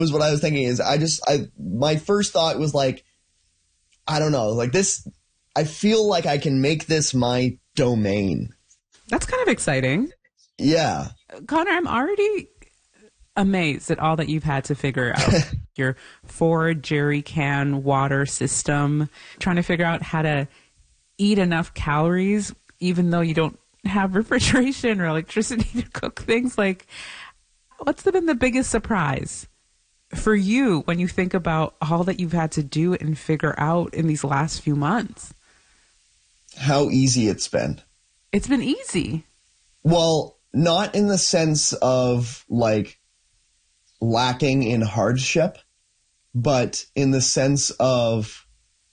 was what I was thinking is my first thought was like, I don't know, like this, I feel like I can make this my domain. That's kind of exciting. Yeah. Connor, I'm already amazed at all that you've had to figure out. Your 4 jerry can water system, trying to figure out how to eat enough calories, even though you don't have refrigeration or electricity to cook things. Like, what's been the biggest surprise for you when you think about all that you've had to do and figure out in these last few months? How easy it's been. It's been easy. Well, not in the sense of like lacking in hardship, but in the sense of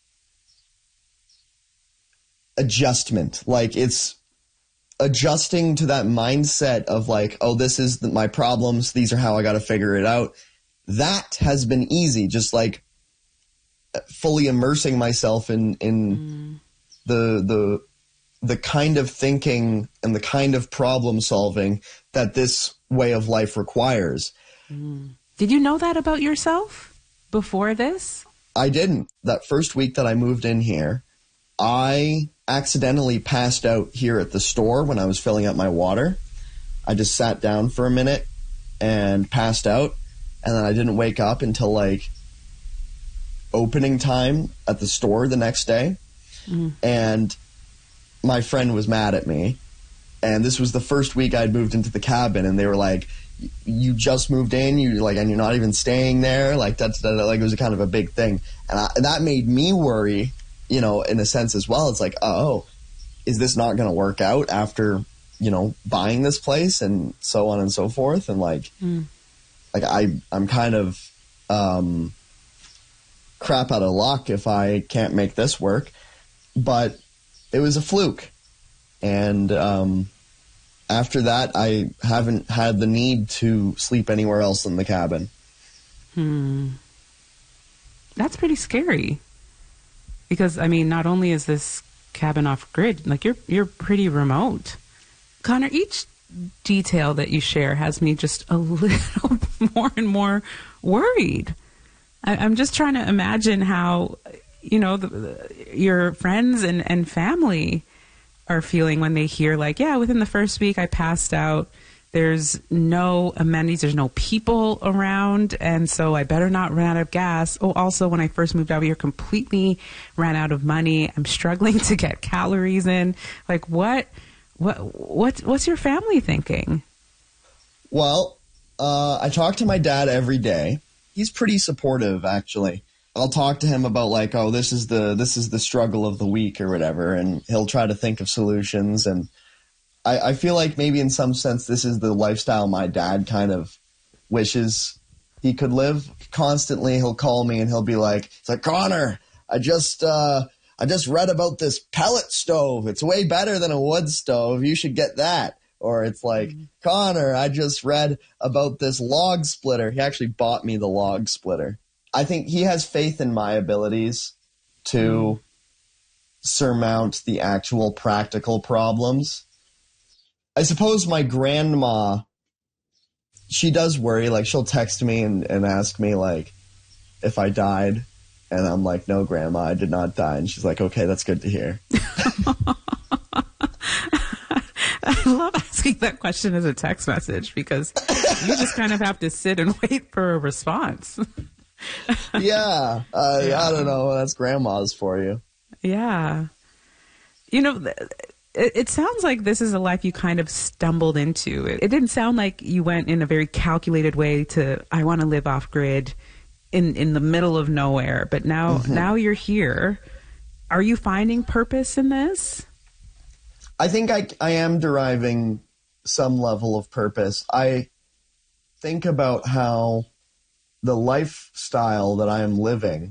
adjustment. Like it's adjusting to that mindset of like, oh, this is my problems. These are how I got to figure it out. That has been easy. Just like fully immersing myself in the kind of thinking and the kind of problem solving that this way of life requires. Did you know that about yourself before this? I didn't. That first week that I moved in here, I accidentally passed out here at the store when I was filling up my water. I just sat down for a minute and passed out, and then I didn't wake up until like opening time at the store the next day. And my friend was mad at me, and this was the first week I'd moved into the cabin, and they were like, you just moved in, and you're not even staying there, like that's like it was kind of a big thing, and that made me worry, you know, in a sense as well. It's like, oh, is this not going to work out after, you know, buying this place and so on and so forth, and like I'm kind of crap out of luck if I can't make this work. But it was a fluke. And after that, I haven't had the need to sleep anywhere else in the cabin. That's pretty scary. Because, I mean, not only is this cabin off grid, like you're pretty remote. Connor, each detail that you share has me just a little more and more worried. I'm just trying to imagine how, you know, your friends and family are feeling when they hear like, yeah, within the first week I passed out. There's no amenities. There's no people around. And so I better not run out of gas. Oh, also, when I first moved out here, completely ran out of money. I'm struggling to get calories in. Like, what's your family thinking? Well, I talk to my dad every day. He's pretty supportive, actually. I'll talk to him about like, oh, this is the struggle of the week or whatever, and he'll try to think of solutions. And I feel like maybe in some sense this is the lifestyle my dad kind of wishes he could live. Constantly he'll call me and he'll be like, it's like, Connor, I just read about this pellet stove. It's way better than a wood stove. You should get that. Or it's like, Connor, I just read about this log splitter. He actually bought me the log splitter. I think he has faith in my abilities to surmount the actual practical problems. I suppose my grandma, she does worry. Like, she'll text me and ask me, like, if I died. And I'm like, no, Grandma, I did not die. And she's like, okay, that's good to hear. I love asking that question as a text message because you just kind of have to sit and wait for a response. Yeah. I don't know. That's grandma's for you. Yeah. You know, it sounds like this is a life you kind of stumbled into. It didn't sound like you went in a very calculated way to, I want to live off grid in the middle of nowhere. But now you're here. Are you finding purpose in this? I think I am deriving some level of purpose. I think about how the lifestyle that I am living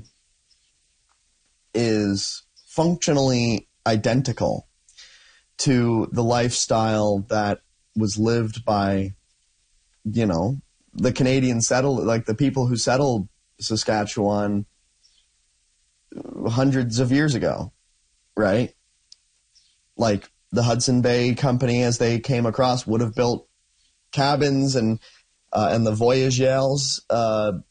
is functionally identical to the lifestyle that was lived by, you know, the Canadian like the people who settled Saskatchewan hundreds of years ago, right? Like the Hudson Bay Company, as they came across, would have built cabins, and the Voyageurs